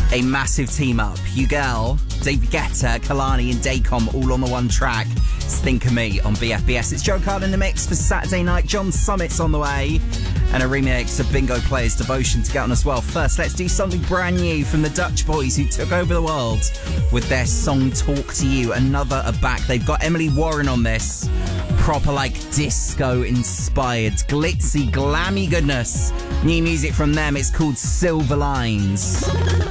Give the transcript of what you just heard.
A massive team up. Ugel, David Guetta, Kalani and Dacom all on the one track. Think of Me on BFBS. It's Joe Card in the mix for Saturday night. John Summit's on the way. And a remix of Bingo Player's Devotion to get on as well. First, let's do something brand new from the Dutch boys who took over the world with their song Talk to You. Another are back. They've got Emily Warren on this. Proper like disco inspired, glitzy, glammy goodness. New music from them. It's called Silver Lines.